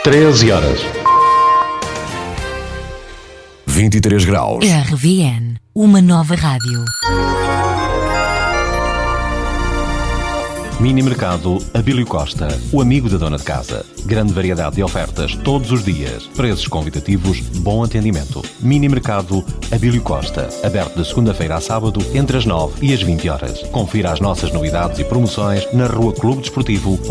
13 horas. 23 graus. RVN, uma nova rádio. Mini Mercado Abílio Costa, o amigo da dona de casa. Grande variedade de ofertas todos os dias. Preços convidativos, bom atendimento. Mini Mercado Abílio Costa, aberto de segunda-feira a sábado, entre as 9 e as 20 horas. Confira as nossas novidades e promoções na Rua Clube Desportivo